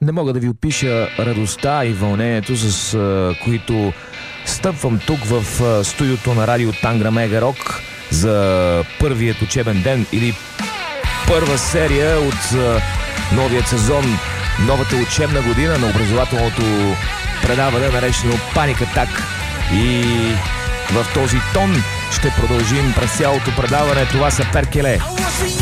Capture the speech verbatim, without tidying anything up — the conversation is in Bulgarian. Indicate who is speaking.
Speaker 1: Не мога да ви опиша радостта и вълнението, с а, които стъпвам тук в а, студиото на радио Тангра Мега Рок за първият учебен ден или първа серия от а, новият сезон, новата учебна година на образователното предаване, наречено Паник Атак. И в този тон ще продължим през цялото предаване. Това са Перкеле.